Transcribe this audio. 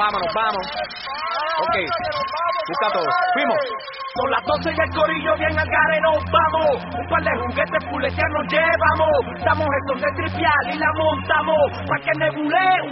vamos. Ok, busca todo. Fuimos. Son las 12 y el corillo bien al gare nos vamos. Un par de juguetes fuleteados nos llevamos. Damos el son de tripial y la montamos. Pa' que nebule